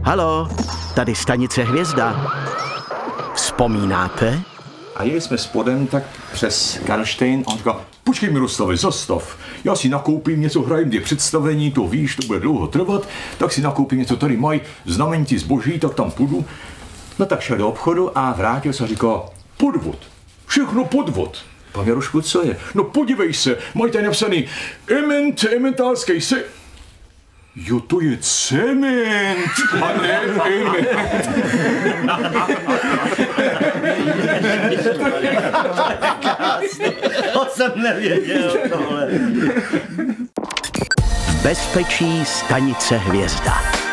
Halo, tady stanice Hvězda. Vzpomínáte? A jeli jsme spodem tak přes Karlštejn a on říkal, počkej Miroslavi, zastav, já si nakoupím něco, hrajem 2 představení, to víš, to bude dlouho trvat, tak si nakoupím něco, tady mají znamení zboží, tak tam půjdu. No tak šel do obchodu a vrátil se a říkal, podvod, všechno podvod. Pan Jarošku, co je? No podívej se, mají tady napsaný ementálský se... Jo, to je cement, a ne element. To jsem nevěděl, tohle. Bezpečí stanice Hvězda.